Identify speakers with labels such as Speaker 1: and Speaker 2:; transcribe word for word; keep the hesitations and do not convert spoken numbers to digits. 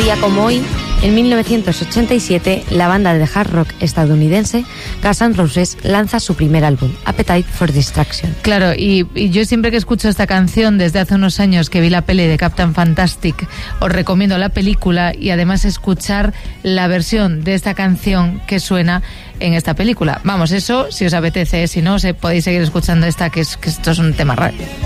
Speaker 1: día como hoy, en mil novecientos ochenta y siete, la banda de hard rock estadounidense Guns N' Roses lanza su primer álbum, Appetite for Destruction.
Speaker 2: Claro, y, y yo siempre que escucho esta canción, desde hace unos años que vi la peli de Captain Fantastic, os recomiendo la película y además escuchar la versión de esta canción que suena en esta película. Vamos, eso si os apetece, si no, se podéis seguir escuchando esta, que, es, que esto es un tema raro.